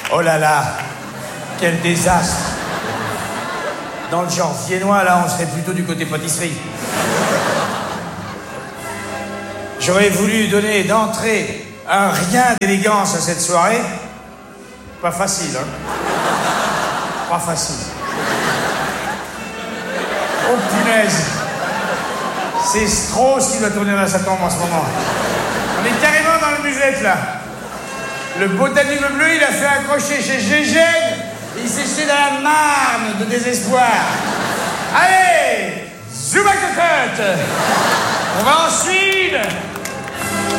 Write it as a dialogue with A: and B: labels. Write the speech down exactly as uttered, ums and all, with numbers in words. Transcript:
A: Oh là là, quel désastre. Dans le genre viennois, là, on serait plutôt du côté pâtisserie. J'aurais voulu donner d'entrée un rien d'élégance à cette soirée. Pas facile, hein. Pas facile. Oh punaise. C'est Strauss qui doit tourner dans sa tombe en ce moment. On est carrément dans le musette, là. Le botanisme bleu, il a fait un crochet chez Gégène. Il s'est jeté dans la marne de désespoir. Allez, Zouba Cocotte. On va en Suède.